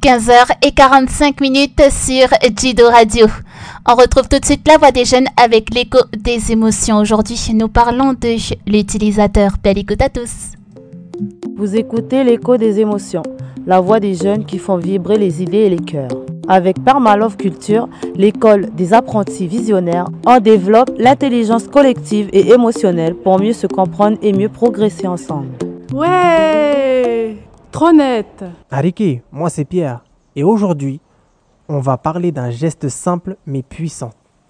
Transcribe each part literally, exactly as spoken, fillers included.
quinze heures quarante-cinq sur Jido Radio. On retrouve tout de suite la voix des jeunes avec l'écho des émotions. Aujourd'hui, nous parlons de l'utilisateur. Belle écoute à tous. Vous écoutez l'écho des émotions, la voix des jeunes qui font vibrer les idées et les cœurs. Avec Permalove Culture, l'école des apprentis visionnaires, on développe l'intelligence collective et émotionnelle pour mieux se comprendre et mieux progresser ensemble. Ouais, trop net. Ariki, moi c'est Pierre. Et aujourd'hui, on va parler d'un geste simple mais puissant.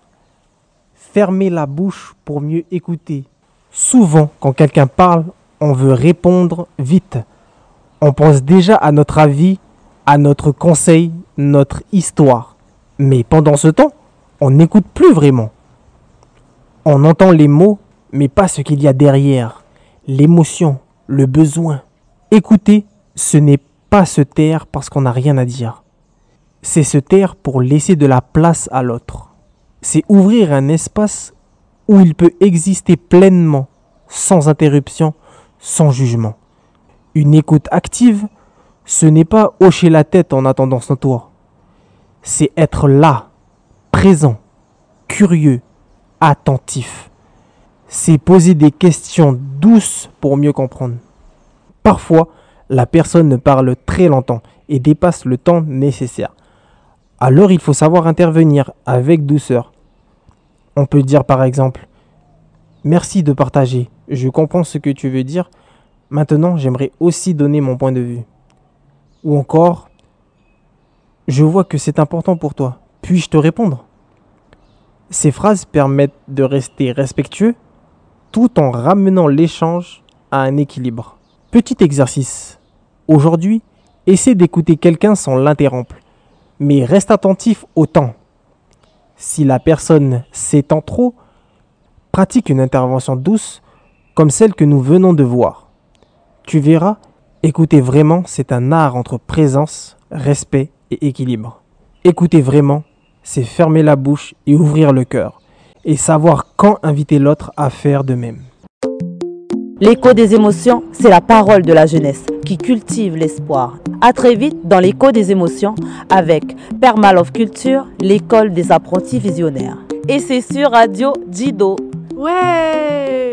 Fermer la bouche pour mieux écouter. Souvent, quand quelqu'un parle, on veut répondre vite. On pense déjà à notre avis, à notre conseil, notre histoire. Mais pendant ce temps, on n'écoute plus vraiment. On entend les mots, mais pas ce qu'il y a derrière. L'émotion, le besoin. Écouter, ce n'est pas se taire parce qu'on n'a rien à dire. C'est se taire pour laisser de la place à l'autre. C'est ouvrir un espace où il peut exister pleinement, sans interruption, sans jugement. Une écoute active, ce n'est pas hocher la tête en attendant son tour. C'est être là, présent, curieux, attentif. C'est poser des questions douces pour mieux comprendre. Parfois, la personne ne parle très longtemps et dépasse le temps nécessaire. Alors il faut savoir intervenir avec douceur. On peut dire par exemple « Merci de partager, je comprends ce que tu veux dire. Maintenant, j'aimerais aussi donner mon point de vue. » Ou encore « Je vois que c'est important pour toi, puis-je te répondre ?» Ces phrases permettent de rester respectueux tout en ramenant l'échange à un équilibre. Petit exercice. Aujourd'hui, essaie d'écouter quelqu'un sans l'interrompre, mais reste attentif au temps. Si la personne s'étend trop, pratique une intervention douce comme celle que nous venons de voir. Tu verras, écouter vraiment, c'est un art entre présence, respect et équilibre. Écouter vraiment, c'est fermer la bouche et ouvrir le cœur, et savoir quand inviter l'autre à faire de même. L'écho des émotions, c'est la parole de la jeunesse qui cultive l'espoir. À très vite dans l'écho des émotions avec Permalove Culture, l'école des apprentis visionnaires. Et c'est sur Radio Jido. Ouais.